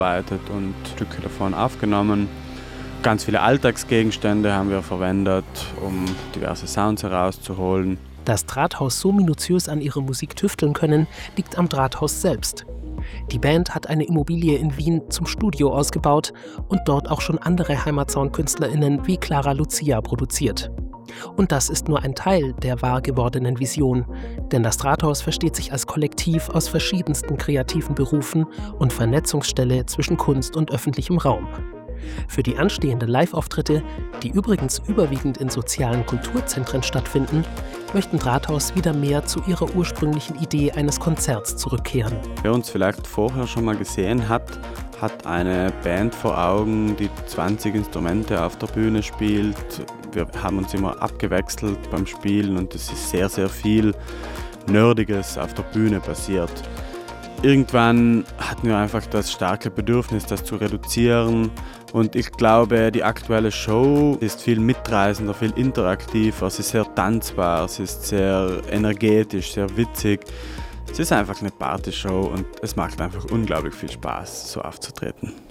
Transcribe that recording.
bearbeitet und Stücke davon aufgenommen. Ganz viele Alltagsgegenstände haben wir verwendet, um diverse Sounds herauszuholen. Dass Drahthaus so minutiös an ihrer Musik tüfteln können, liegt am Drahthaus selbst. Die Band hat eine Immobilie in Wien zum Studio ausgebaut und dort auch schon andere Heimatsound-KünstlerInnen wie Clara Lucia produziert. Und das ist nur ein Teil der wahr gewordenen Vision, denn das Drahthaus versteht sich als Kollektiv aus verschiedensten kreativen Berufen und Vernetzungsstelle zwischen Kunst und öffentlichem Raum. Für die anstehenden Live-Auftritte, die übrigens überwiegend in sozialen Kulturzentren stattfinden, möchten Drahthaus wieder mehr zu ihrer ursprünglichen Idee eines Konzerts zurückkehren. Wer uns vielleicht vorher schon mal gesehen hat, hat eine Band vor Augen, die 20 Instrumente auf der Bühne spielt. Wir haben uns immer abgewechselt beim Spielen und es ist sehr, sehr viel Nerdiges auf der Bühne passiert. Irgendwann hatten wir einfach das starke Bedürfnis, das zu reduzieren. Und ich glaube, die aktuelle Show ist viel mitreißender, viel interaktiver. Sie ist sehr tanzbar, sie ist sehr energetisch, sehr witzig. Es ist einfach eine Partyshow und es macht einfach unglaublich viel Spaß, so aufzutreten.